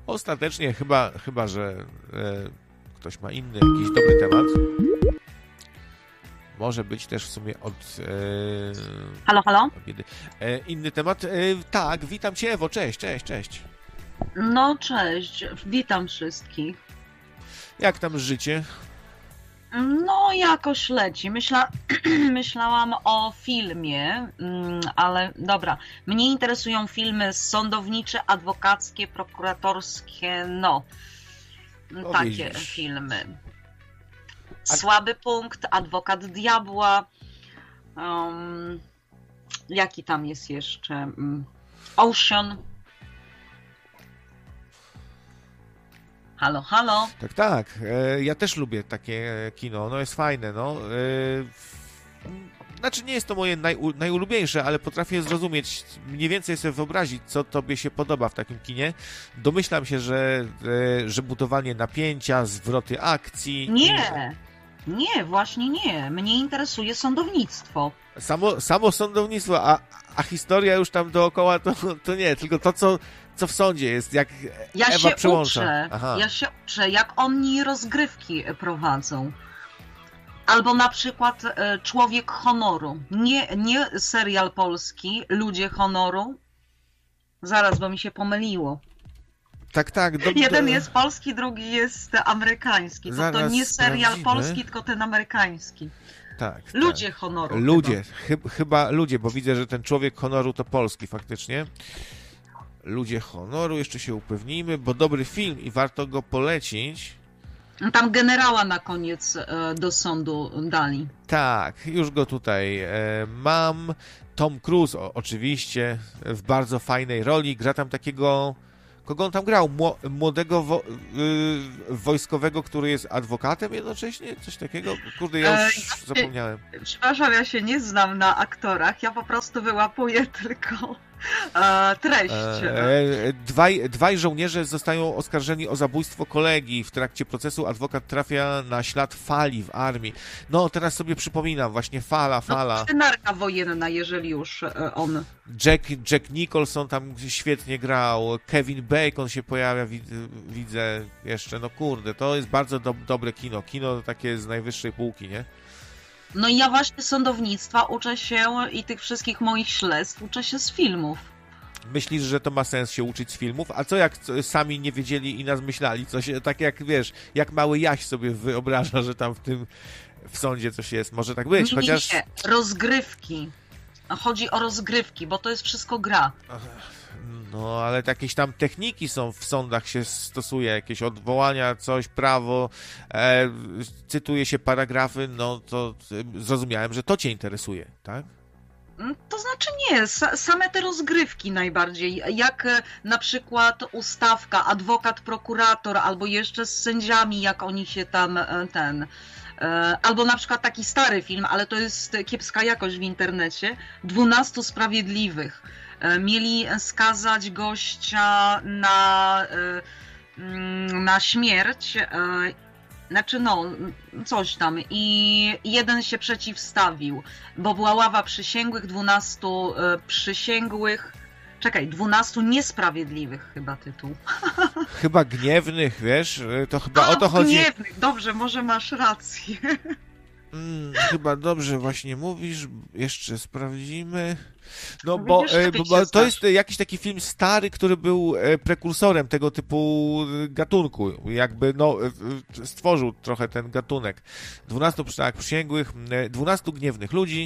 Ostatecznie chyba że ktoś ma inny jakiś dobry temat. Może być też w sumie od... Halo, halo? Inny temat. Tak, witam Cię, Ewo, cześć. No, cześć, witam wszystkich. Jak tam życie? No, jakoś leci. Myślałam o filmie, ale dobra. Mnie interesują filmy sądownicze, adwokackie, prokuratorskie, no. Takie filmy. Słaby punkt, Adwokat Diabła. Jaki tam jest jeszcze? Ocean. Halo, halo. Tak. Ja też lubię takie kino. No jest fajne, no. Znaczy nie jest to moje najulubieńsze, ale potrafię zrozumieć, mniej więcej sobie wyobrazić, co tobie się podoba w takim kinie. Domyślam się, że budowanie napięcia, zwroty akcji... Nie, właśnie nie. Mnie interesuje sądownictwo. Samo sądownictwo, a historia już tam dookoła to nie, tylko to, co w sądzie jest, jak Ewa przełącza. Ja się uczę, jak oni rozgrywki prowadzą. Albo na przykład Człowiek honoru. Nie serial polski, Ludzie honoru. Zaraz, bo mi się pomyliło. Tak. Jeden jest polski, drugi jest amerykański. To nie serial polski, tylko ten amerykański. Tak. Ludzie honoru. Chyba ludzie, bo widzę, że ten Człowiek honoru to polski faktycznie. Ludzie honoru, jeszcze się upewnijmy, bo dobry film i warto go polecić. Tam generała na koniec do sądu dali. Tak, już go tutaj mam. Tom Cruise oczywiście w bardzo fajnej roli. Gra tam takiego... Kogo on tam grał? Młodego wojskowego, który jest adwokatem jednocześnie? Coś takiego? Kurde, ja już zapomniałem. Przepraszam, ja się nie znam na aktorach. Ja po prostu wyłapuję tylko treść. Dwaj żołnierze zostają oskarżeni o zabójstwo kolegi. W trakcie procesu adwokat trafia na ślad fali w armii. No, teraz sobie przypominam, właśnie fala. Marynarka wojenna, jeżeli już on. Jack Nicholson tam świetnie grał. Kevin Bacon się pojawia, widzę jeszcze. No kurde, to jest bardzo dobre kino. Kino takie z najwyższej półki, nie? No i ja właśnie sądownictwa uczę się i tych wszystkich moich śledztw uczę się z filmów. Myślisz, że to ma sens się uczyć z filmów? A co jak sami nie wiedzieli i nas myśleli? Coś, tak jak wiesz, jak mały Jaś sobie wyobraża, że tam w sądzie coś jest. Może tak być, chociaż... Nie, rozgrywki. Chodzi o rozgrywki, bo to jest wszystko gra. No, ale jakieś tam techniki są w sądach, się stosuje, jakieś odwołania, coś, prawo, cytuje się paragrafy, no to zrozumiałem, że to cię interesuje, tak? To znaczy nie, same te rozgrywki najbardziej, jak na przykład ustawka, adwokat, prokurator, albo jeszcze z sędziami, jak oni się tam albo na przykład taki stary film, ale to jest kiepska jakość w internecie, 12 Sprawiedliwych. Mieli skazać gościa na śmierć, znaczy no, coś tam, i jeden się przeciwstawił, bo była ława przysięgłych, 12 przysięgłych, 12 niesprawiedliwych chyba tytuł. Chyba gniewnych, wiesz, to chyba o to chodzi. Gniewnych, dobrze, może masz rację. Chyba dobrze właśnie mówisz, jeszcze sprawdzimy. No bo to jest jakiś taki film stary, który był prekursorem tego typu gatunku. Jakby stworzył trochę ten gatunek. 12 przysięgłych, 12 gniewnych ludzi.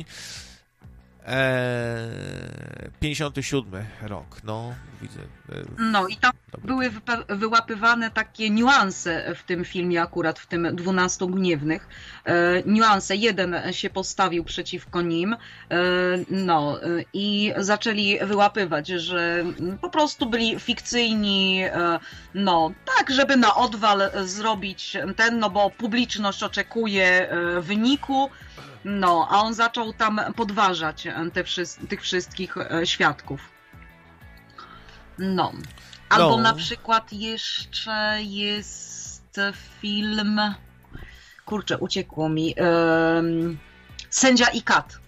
57 rok, no widzę. No i tam były wyłapywane takie niuanse w tym filmie, akurat w tym 12 gniewnych. Niuanse, jeden się postawił przeciwko nim, no i zaczęli wyłapywać, że po prostu byli fikcyjni, no tak, żeby na odwal zrobić no bo publiczność oczekuje wyniku. No, a on zaczął tam podważać tych wszystkich świadków. No. Albo na przykład jeszcze jest film... Kurczę, uciekło mi. Sędzia i kat.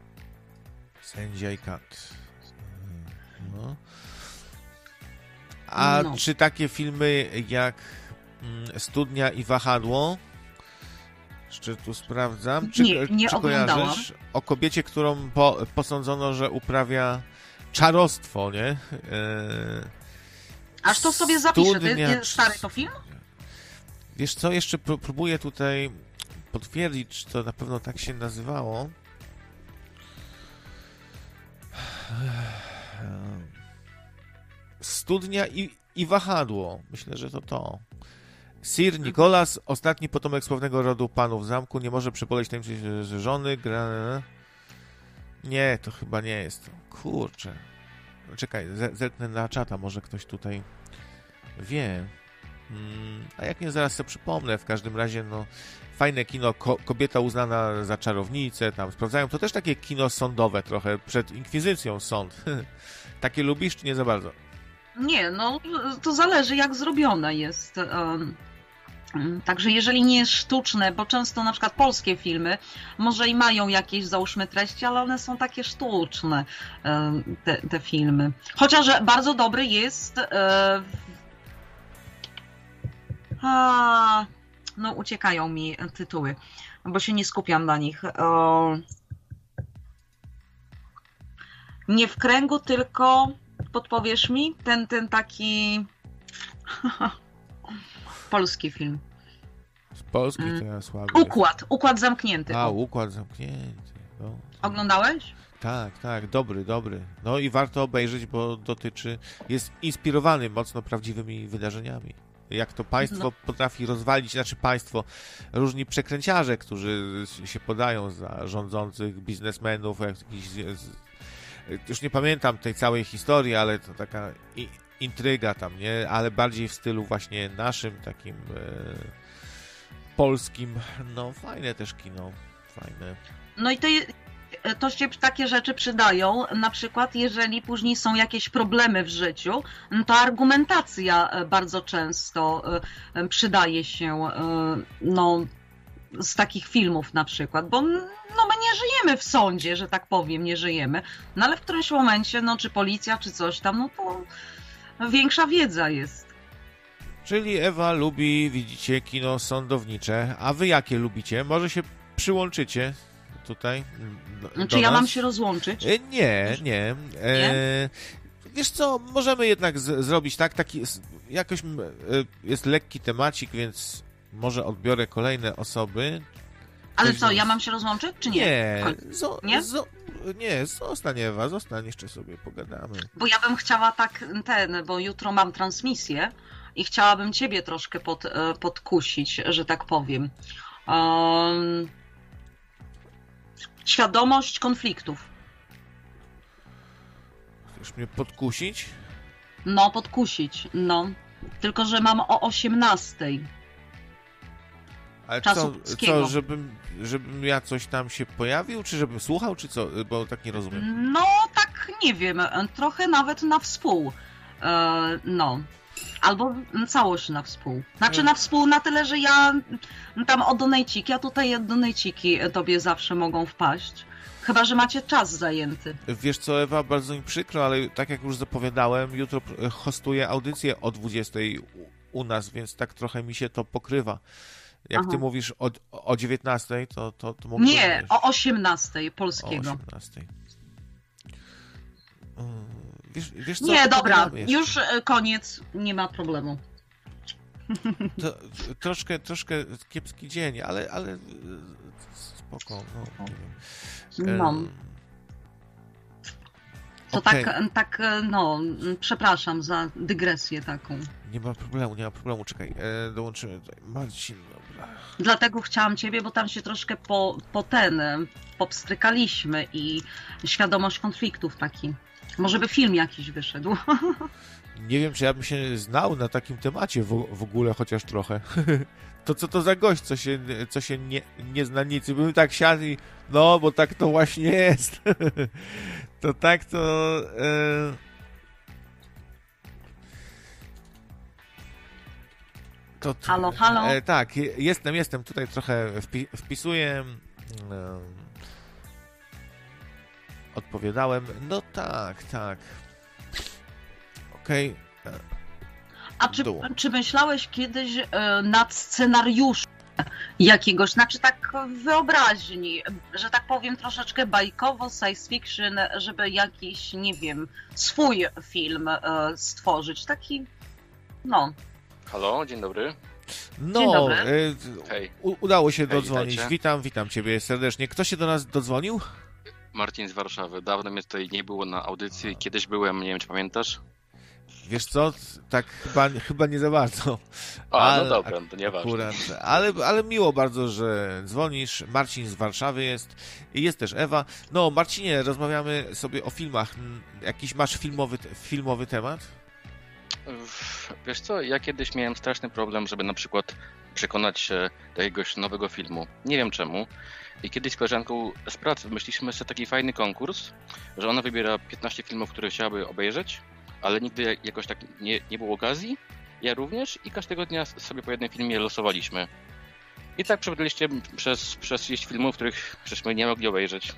Sędzia i kat. No. A czy takie filmy jak Studnia i Wahadło? Jeszcze tu sprawdzam. Czy kojarzysz o kobiecie, którą posądzono, że uprawia czarostwo, nie? Aż to sobie zapiszę. Stary to film? Wiesz co, jeszcze próbuję tutaj potwierdzić, czy to na pewno tak się nazywało. Studnia i Wahadło. Myślę, że to. Sir Nicholas, ostatni potomek sławnego rodu panów zamku, nie może przeboleć tajemnicy żony. Nie, to chyba nie jest to. Kurczę. Czekaj, zerknę na czata, może ktoś tutaj wie. A jak nie, zaraz sobie przypomnę. W każdym razie, fajne kino, kobieta uznana za czarownicę, tam sprawdzają. To też takie kino sądowe trochę, przed inkwizycją sąd. Takie lubisz, czy nie za bardzo? Nie, to zależy jak zrobione jest. Także jeżeli nie jest sztuczne, bo często na przykład polskie filmy może i mają jakieś, załóżmy, treści, ale one są takie sztuczne, te filmy. Chociaż bardzo dobry jest... uciekają mi tytuły, bo się nie skupiam na nich. Nie w kręgu, tylko podpowiesz mi? Ten taki polski film. Z Polski to ja słabo. Układ zamknięty. Układ zamknięty. Oglądałeś? Tak, dobry. No i warto obejrzeć, bo jest inspirowany mocno prawdziwymi wydarzeniami. Jak to państwo potrafi rozwalić, różni przekręciarze, którzy się podają za rządzących biznesmenów, już nie pamiętam tej całej historii, ale to taka intryga tam, nie? Ale bardziej w stylu właśnie naszym, takim polskim. Fajne też kino, fajne. I to się takie rzeczy przydają, na przykład jeżeli później są jakieś problemy w życiu, to argumentacja bardzo często przydaje się z takich filmów na przykład, bo my nie żyjemy w sądzie, że tak powiem, nie żyjemy, ale w którymś momencie, czy policja, czy coś tam, to większa wiedza jest. Czyli Ewa lubi, widzicie, kino sądownicze, a wy jakie lubicie? Może się przyłączycie tutaj Czy ja mam się rozłączyć? Nie. Wiesz co, możemy jednak zrobić taki jakoś jest lekki temacik, więc może odbiorę kolejne osoby. Ale co, ja mam się rozłączyć, czy nie? Nie, zostań Ewa, jeszcze sobie pogadamy. Bo ja bym chciała bo jutro mam transmisję i chciałabym ciebie troszkę podkusić, że tak powiem. Świadomość konfliktów. Chcesz mnie podkusić? Podkusić, Tylko, że mam o 18:00. Ale co, żebym ja coś tam się pojawił, czy żebym słuchał, czy co? Bo tak nie rozumiem. Tak nie wiem, trochę nawet na współ. Albo całość na współ. Znaczy na współ na tyle, że ja tam o donejciki, a tutaj donejciki tobie zawsze mogą wpaść. Chyba że macie czas zajęty. Wiesz co, Ewa, bardzo mi przykro, ale tak jak już zapowiadałem, jutro hostuję audycję o 20:00 u nas, więc tak trochę mi się to pokrywa. Jak ty mówisz o 19:00, to mogę... Nie, o 18:00 polskiego. O 18:00. Wiesz co, nie, dobra, już koniec, nie ma problemu. To, troszkę kiepski dzień, ale spoko. Nie wiem. To okay. tak, przepraszam za dygresję taką. Nie ma problemu, czekaj, dołączymy tutaj. Marcin, dobra. Dlatego chciałam ciebie, bo tam się troszkę popstrykaliśmy i świadomość konfliktów taki. Może by film jakiś wyszedł. Nie wiem, czy ja bym się znał na takim temacie w ogóle, chociaż trochę. To co to za gość, co się nie zna nic. Bym tak siadł i bo tak to właśnie jest. To tak to... Halo? Tak, jestem. Tutaj trochę wpisuję. Odpowiadałem. Tak. Okej. A czy myślałeś kiedyś nad scenariuszem jakiegoś, znaczy tak w wyobraźni, że tak powiem troszeczkę bajkowo, science fiction, żeby jakiś, nie wiem, swój film stworzyć, taki, no. Halo, dzień dobry. No, Dzień dobry. Hej. Udało się dodzwonić. Witajcie. Witam ciebie serdecznie. Kto się do nas dodzwonił? Marcin z Warszawy. Dawno mnie tutaj nie było na audycji. Kiedyś byłem, nie wiem czy pamiętasz. Wiesz co, tak chyba nie za bardzo. No dobra, to nieważne. Ale miło bardzo, że dzwonisz. Marcin z Warszawy jest i jest też Ewa. No, Marcinie, rozmawiamy sobie o filmach. Jakiś masz filmowy temat? Wiesz co, ja kiedyś miałem straszny problem, żeby na przykład przekonać się do jakiegoś nowego filmu. Nie wiem czemu. I kiedyś z koleżanką z pracy wymyśliliśmy sobie taki fajny konkurs, że ona wybiera 15 filmów, które chciałaby obejrzeć, ale nigdy jakoś tak nie było okazji. Ja również i każdego dnia sobie po jednym filmie losowaliśmy. I tak przebyliście przez 30 filmów, których żeśmy nie mogli obejrzeć.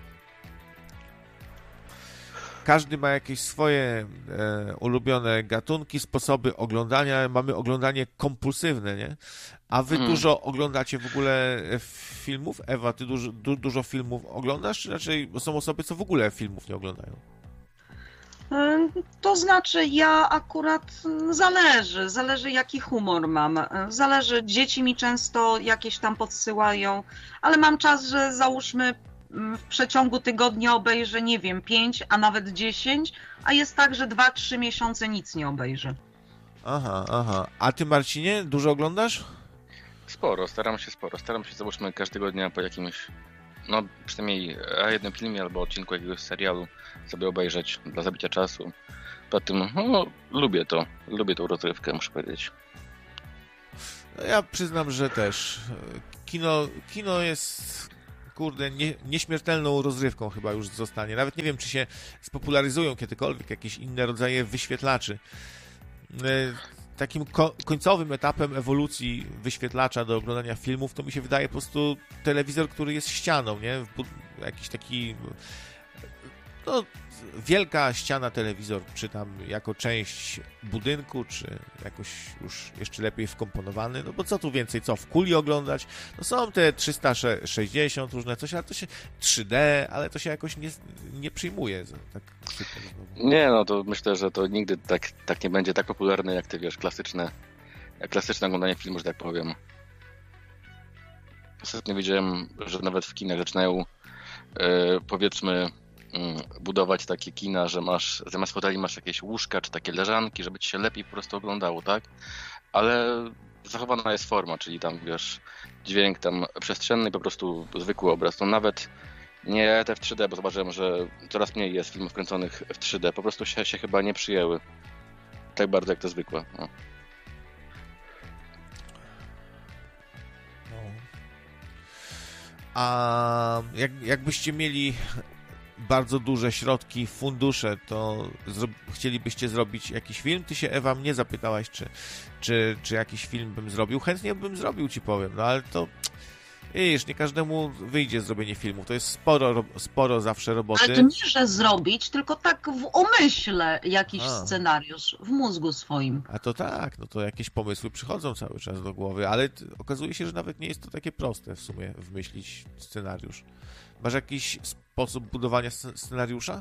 Każdy ma jakieś swoje ulubione gatunki, sposoby oglądania. Mamy oglądanie kompulsywne, nie? A wy dużo oglądacie w ogóle filmów? Ewa, ty dużo filmów oglądasz? Czy raczej są osoby, co w ogóle filmów nie oglądają? To znaczy ja akurat zależy jaki humor mam, dzieci mi często jakieś tam podsyłają, ale mam czas, że załóżmy w przeciągu tygodnia obejrzę, nie wiem, 5, a nawet 10, a jest tak, że 2-3 miesiące nic nie obejrzę. Aha. A ty, Marcinie, dużo oglądasz? Staram się, załóżmy, każdego dnia po jakimś, no przynajmniej jednym filmie albo odcinku jakiegoś serialu sobie obejrzeć dla zabicia czasu. Poza tym, lubię tą rozrywkę, muszę powiedzieć. No ja przyznam, że też. Kino jest, kurde, nieśmiertelną rozrywką chyba już zostanie. Nawet nie wiem, czy się spopularyzują kiedykolwiek jakieś inne rodzaje wyświetlaczy. Takim końcowym etapem ewolucji wyświetlacza do oglądania filmów to mi się wydaje po prostu telewizor, który jest ścianą, nie? Jakiś taki, no, wielka ściana telewizor, czy tam jako część budynku, czy jakoś już jeszcze lepiej wkomponowany, no bo co tu więcej, w kuli oglądać? No są te 360 różne coś, ale to się 3D, ale to się jakoś nie przyjmuje tak szybko. Nie, no to myślę, że to nigdy tak nie będzie tak popularne jak te, wiesz, klasyczne oglądanie filmu, że tak powiem. Ostatnio widziałem, że nawet w kinach zaczynają powiedzmy budować takie kina, że masz zamiast foteli masz jakieś łóżka czy takie leżanki, żeby ci się lepiej po prostu oglądało, tak? Ale zachowana jest forma, czyli tam, wiesz, dźwięk tam przestrzenny, po prostu zwykły obraz. No nawet nie te w 3D, bo zauważyłem, że coraz mniej jest filmów kręconych w 3D. Po prostu się chyba nie przyjęły tak bardzo jak te zwykłe. No. A jakbyście mieli bardzo duże środki, fundusze, to chcielibyście zrobić jakiś film? Ty się, Ewa, mnie zapytałaś, czy jakiś film bym zrobił. Chętnie bym zrobił, ci powiem, no ale to wiesz, nie każdemu wyjdzie zrobienie filmu. To jest sporo zawsze roboty. Ale to nie, że zrobić, tylko tak w umyśle jakiś scenariusz, w mózgu swoim. A to tak, no to jakieś pomysły przychodzą cały czas do głowy, ale okazuje się, że nawet nie jest to takie proste w sumie wymyślić scenariusz. Masz jakiś sposób budowania scenariusza?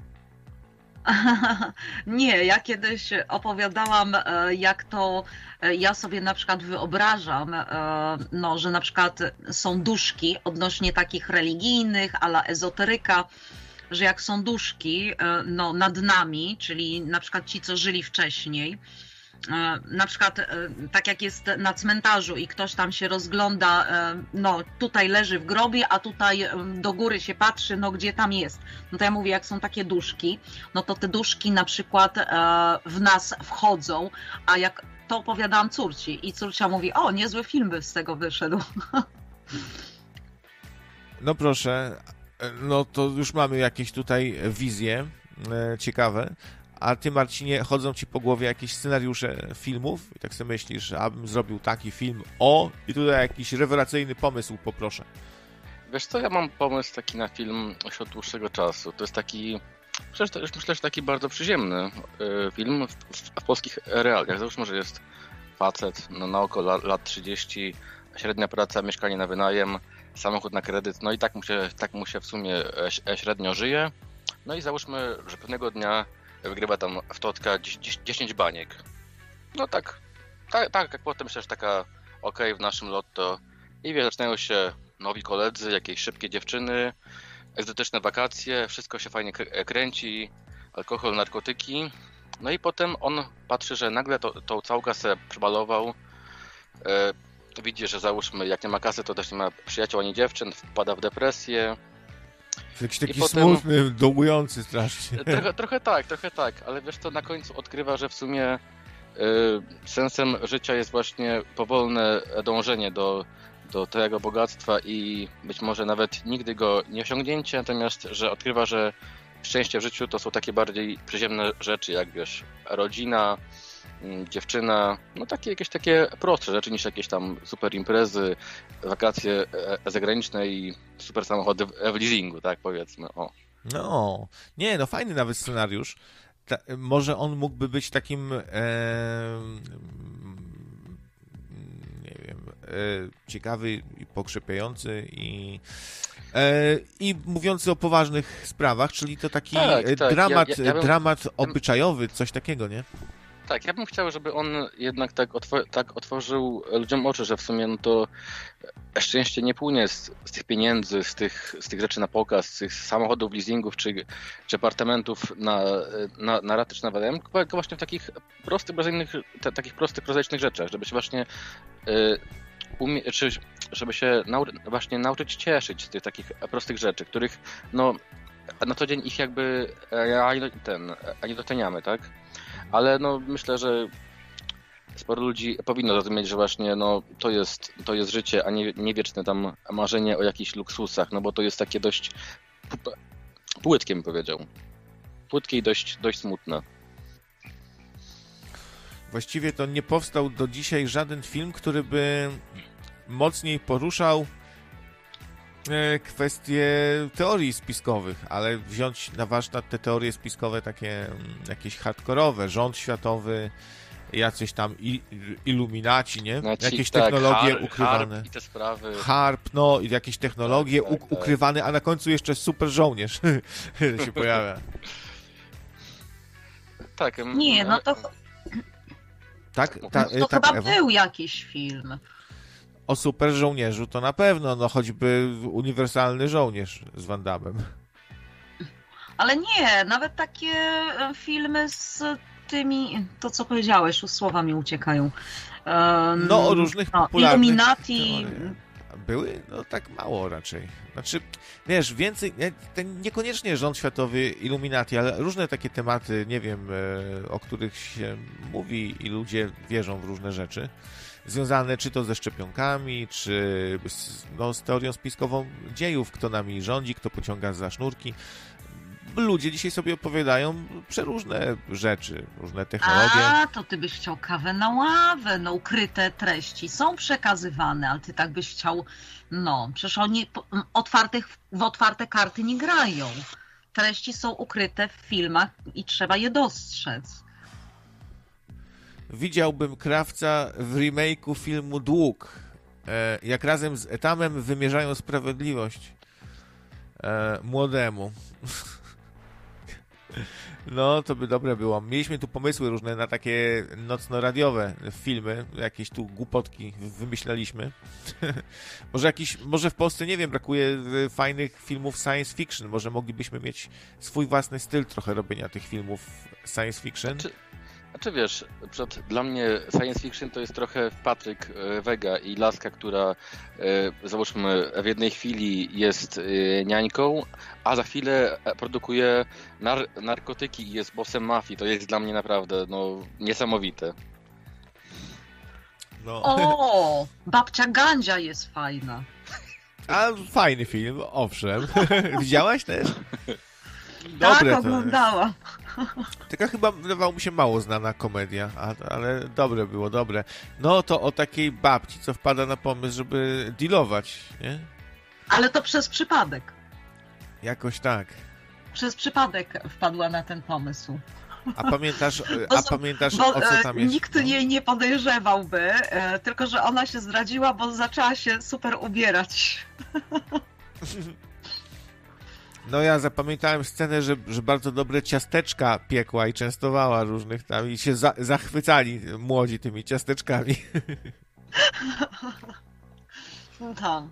Nie, ja kiedyś opowiadałam, jak to ja sobie na przykład wyobrażam, no, że na przykład są duszki odnośnie takich religijnych, a la ezoteryka, że jak są duszki, no, nad nami, czyli na przykład ci, co żyli wcześniej, na przykład tak jak jest na cmentarzu i ktoś tam się rozgląda, no tutaj leży w grobie, a tutaj do góry się patrzy, no gdzie tam jest. No to ja mówię, jak są takie duszki, no to te duszki na przykład w nas wchodzą, a jak to opowiadałam córci i córcia mówi, o, niezły film by z tego wyszedł. No proszę, no to już mamy jakieś tutaj wizje ciekawe. A ty, Marcinie, chodzą ci po głowie jakieś scenariusze filmów i tak sobie myślisz, abym zrobił taki film, i tutaj jakiś rewelacyjny pomysł poproszę. Wiesz co, ja mam pomysł taki na film już od dłuższego czasu. To jest taki Przecież to już myślę, że taki bardzo przyziemny film w polskich realiach. Załóżmy, że jest facet na około lat 30, średnia praca, mieszkanie na wynajem, samochód na kredyt, no i tak mu się w sumie średnio żyje. No i załóżmy, że pewnego dnia wygrywa tam w totka 10 baniek. No tak jak potem myślę, że taka w naszym lotto i zaczynają się nowi koledzy, jakieś szybkie dziewczyny, egzotyczne wakacje, wszystko się fajnie kręci, alkohol, narkotyki. No i potem on patrzy, że nagle tą całą kasę przebalował. Widzi, że załóżmy, jak nie ma kasy, to też nie ma przyjaciół ani dziewczyn, wpada w depresję. Jakiś taki smutny, dołujący strasznie. Trochę tak, ale wiesz co, na końcu odkrywa, że w sumie sensem życia jest właśnie powolne dążenie do tego bogactwa i być może nawet nigdy go nie osiągnięcie, natomiast, że odkrywa, że szczęście w życiu to są takie bardziej przyziemne rzeczy, jak wiesz, rodzina, dziewczyna, no jakieś takie prostsze rzeczy niż jakieś tam super imprezy, wakacje zagraniczne i super samochody w leasingu, tak powiedzmy, o. No, nie, no fajny nawet scenariusz. Może on mógłby być takim nie wiem, ciekawy i pokrzepiający i mówiący o poważnych sprawach, czyli to taki dramat obyczajowy, coś takiego, nie? Tak, ja bym chciał, żeby on jednak tak otworzył ludziom oczy, że w sumie no to szczęście nie płynie z tych pieniędzy, z tych rzeczy na pokaz, z tych samochodów, leasingów czy apartamentów na raty czy na wynajem, tylko właśnie w takich prostych, takich prostych, prozaicznych rzeczach, żeby się właśnie żeby się właśnie nauczyć cieszyć z tych takich prostych rzeczy, których no na co dzień ich jakby nie doceniamy, tak? Ale no myślę, że sporo ludzi powinno zrozumieć, że właśnie no to jest życie, a nie wieczne tam marzenie o jakichś luksusach, no bo to jest takie dość płytkie, bym powiedział. Płytkie i dość smutne. Właściwie to nie powstał do dzisiaj żaden film, który by mocniej poruszał kwestie teorii spiskowych, ale wziąć na warsztat te teorie spiskowe takie jakieś hardkorowe, rząd światowy, jacyś tam iluminaci, nie? Jakieś technologie ukrywane. Harp i te sprawy. Harp, no i jakieś technologie ukrywane, a na końcu jeszcze super żołnierz się pojawia. Tak. Nie, no to... To chyba był jakiś film. O super żołnierzu to na pewno, no choćby Uniwersalny Żołnierz z Van Dammem. Ale nie, nawet takie filmy z tymi, to co powiedziałeś, już słowa mi uciekają. No o różnych popularnych Illuminati. Były? No tak mało raczej. Znaczy, wiesz, więcej, niekoniecznie rząd światowy, Illuminati, ale różne takie tematy, nie wiem, o których się mówi i ludzie wierzą w różne rzeczy. Związane czy to ze szczepionkami, czy z teorią spiskową dziejów, kto nami rządzi, kto pociąga za sznurki. Ludzie dzisiaj sobie opowiadają przeróżne rzeczy, różne technologie. A, to ty byś chciał kawę na ławę, no ukryte treści są przekazywane, ale ty tak byś chciał, no, przecież oni w otwarte karty nie grają. Treści są ukryte w filmach i trzeba je dostrzec. Widziałbym Krawca w remake'u filmu Dług, jak razem z Etamem wymierzają sprawiedliwość młodemu. No, to by dobre było. Mieliśmy tu pomysły różne na takie nocno-radiowe filmy, jakieś tu głupotki wymyślaliśmy. Może w Polsce, nie wiem, brakuje fajnych filmów science fiction. Może moglibyśmy mieć swój własny styl trochę robienia tych filmów science fiction. Znaczy wiesz, dla mnie science fiction to jest trochę Patryk Wega i laska, która załóżmy w jednej chwili jest niańką, a za chwilę produkuje narkotyki i jest bossem mafii. To jest dla mnie naprawdę niesamowite. No. O, Babcia Gandzia jest fajna. A fajny film, owszem. Widziałaś też? Dobre tak, oglądałam. Taka chyba wydawało mi się mało znana komedia, ale dobre było, dobre. No to o takiej babci, co wpada na pomysł, żeby dealować, nie? Ale to przez przypadek. Jakoś tak. przez przypadek wpadła na ten pomysł. A pamiętasz, o co tam jest? Nikt jej nie podejrzewałby, tylko że ona się zdradziła, bo zaczęła się super ubierać. No ja zapamiętałem scenę, że bardzo dobre ciasteczka piekła i częstowała różnych tam i się zachwycali młodzi tymi ciasteczkami. No.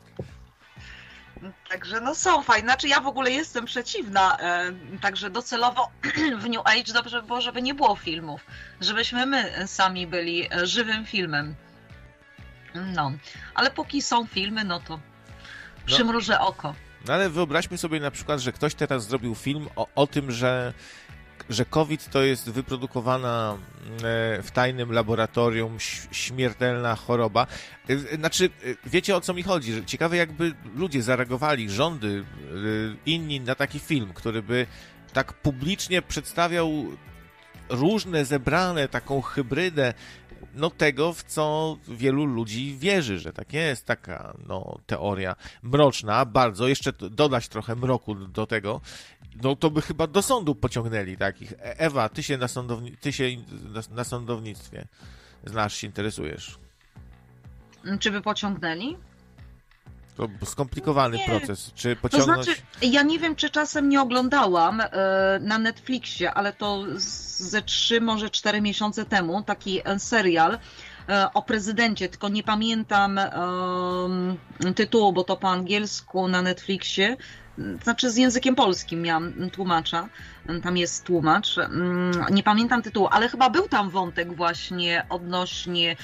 Także no są fajne. Znaczy ja w ogóle jestem przeciwna, także docelowo w New Age dobrze by było, żeby nie było filmów, żebyśmy my sami byli żywym filmem. No, ale póki są filmy, no to przymrużę oko. No ale wyobraźmy sobie na przykład, że ktoś teraz zrobił film o tym, że COVID to jest wyprodukowana w tajnym laboratorium śmiertelna choroba. Znaczy, wiecie o co mi chodzi? Że ciekawe jakby ludzie zareagowali, rządy, inni na taki film, który by tak publicznie przedstawiał różne zebrane, taką hybrydę tego, w co wielu ludzi wierzy, że tak jest, taka teoria mroczna, bardzo, jeszcze dodać trochę mroku do tego, to by chyba do sądu pociągnęli takich. Ewa, ty się na sądownictwie znasz, się interesujesz. Czy by pociągnęli? To skomplikowany proces. Czy pociągnąć... To znaczy, ja nie wiem, czy czasem nie oglądałam na Netflixie, ale to ze 3, może 4 miesiące temu, taki serial o prezydencie, tylko nie pamiętam tytułu, bo to po angielsku na Netflixie, znaczy z językiem polskim miałam tłumacza, tam jest tłumacz, nie pamiętam tytułu, ale chyba był tam wątek właśnie odnośnie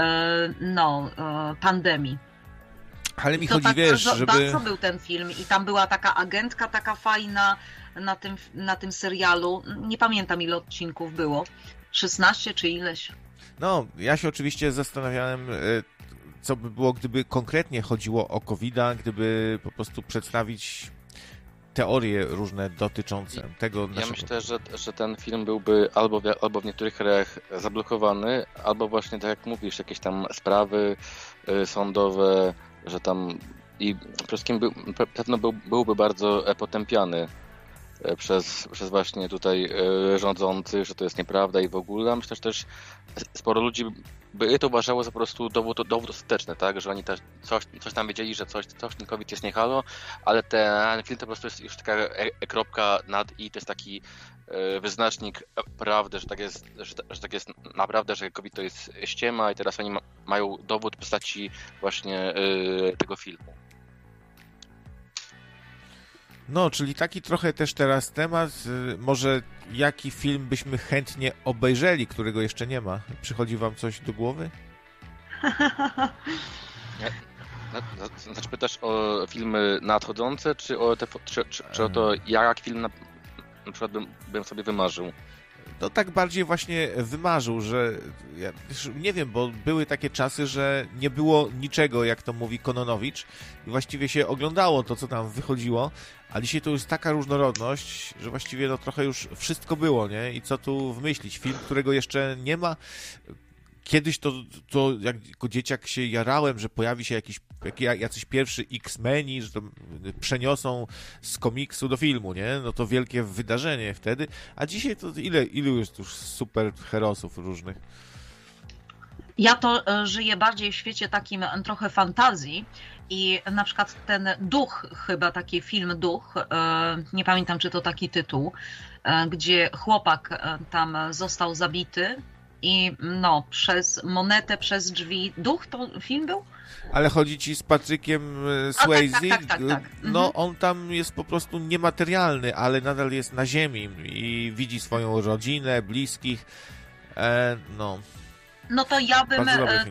pandemii. Ale mi chodzi, wiesz, żeby... Bardzo był ten film i tam była taka agentka taka fajna na tym serialu. Nie pamiętam, ile odcinków było. 16 czy ileś. No, ja się oczywiście zastanawiałem, co by było, gdyby konkretnie chodziło o COVID-a, gdyby po prostu przedstawić teorie różne dotyczące tego naszego... Ja myślę, że ten film byłby albo w niektórych krajach zablokowany, albo właśnie tak jak mówisz, jakieś tam sprawy sądowe, że tam i przede wszystkim pewno byłby bardzo potępiany przez właśnie tutaj rządzących, że to jest nieprawda i w ogóle. Myślę, że też sporo ludzi by to uważało za po prostu dowód ostateczny, tak? Że oni też coś tam wiedzieli, że coś COVID jest nie halo, ale ten film to po prostu jest już taka kropka nad i, to jest taki wyznacznik prawdy, że tak jest naprawdę, że COVID to jest ściema i teraz oni mają dowód w postaci właśnie tego filmu. No, czyli taki trochę też teraz temat, może jaki film byśmy chętnie obejrzeli, którego jeszcze nie ma? Przychodzi wam coś do głowy? Znaczy pytasz o filmy nadchodzące, czy o to, jak film na przykład bym sobie wymarzył? No tak bardziej właśnie wymarzył, że ja nie wiem, bo były takie czasy, że nie było niczego, jak to mówi Kononowicz i właściwie się oglądało to, co tam wychodziło, a dzisiaj to jest taka różnorodność, że właściwie trochę już wszystko było, nie? I co tu wymyślić? Film, którego jeszcze nie ma. Kiedyś to jak jako dzieciak się jarałem, że pojawi się jacyś pierwszy X-Meni, że to przeniosą z komiksu do filmu, nie? No to wielkie wydarzenie wtedy. A dzisiaj to ilu jest już super herosów różnych? Ja to żyję bardziej w świecie takim trochę fantazji i na przykład ten Duch, chyba taki film Duch, nie pamiętam, czy to taki gdzie chłopak tam został zabity i przez monetę, przez drzwi. Duch to film był? Ale chodzi ci z Patrykiem Swayze? Tak. No on tam jest po prostu niematerialny, ale nadal jest na ziemi i widzi swoją rodzinę, bliskich. No to ja bym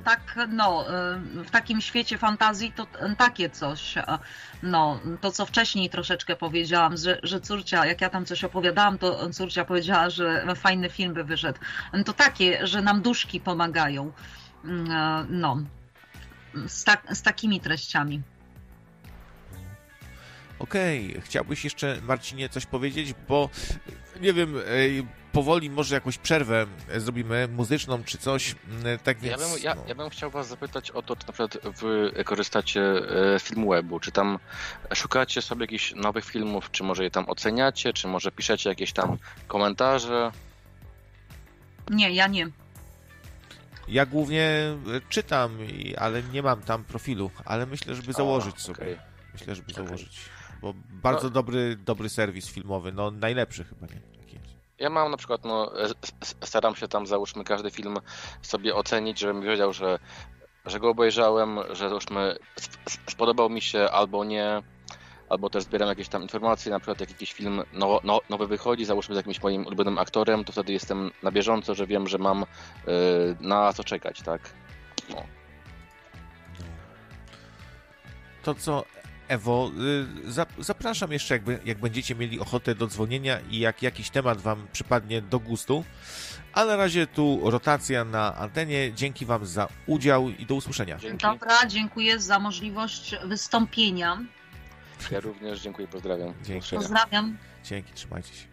w takim świecie fantazji to takie coś, to co wcześniej troszeczkę powiedziałam, że córcia, jak ja tam coś opowiadałam, to córcia powiedziała, że fajny film by wyszedł. To takie, że nam duszki pomagają, z takimi treściami. Okej, chciałbyś jeszcze, Marcinie, coś powiedzieć, bo nie wiem, powoli może jakąś przerwę zrobimy, muzyczną czy coś, tak więc... Ja bym chciał was zapytać o to, czy na przykład wy korzystacie z Filmwebu, czy tam szukacie sobie jakichś nowych filmów, czy może je tam oceniacie, czy może piszecie jakieś tam komentarze? Nie, ja nie. Ja głównie czytam, ale nie mam tam profilu, ale myślę, żeby założyć sobie. Okay. Myślę, żeby założyć, bo bardzo dobry serwis filmowy, no najlepszy chyba, nie? Taki jest. Ja mam na przykład, staram się tam, załóżmy, każdy film sobie ocenić, żebym wiedział, że go obejrzałem, że załóżmy spodobał mi się albo nie, albo też zbieram jakieś tam informacje, na przykład jak jakiś film nowy wychodzi, załóżmy z jakimś moim ulubionym aktorem, to wtedy jestem na bieżąco, że wiem, że mam na co czekać, tak? No. To co, Ewo, zapraszam jeszcze, jak będziecie mieli ochotę do dzwonienia i jak jakiś temat wam przypadnie do gustu. A na razie tu rotacja na antenie. Dzięki wam za udział i do usłyszenia. Dzięki. Dobra, dziękuję za możliwość wystąpienia. Ja również dziękuję, pozdrawiam. Dzięki. Pozdrawiam. Dzięki, trzymajcie się.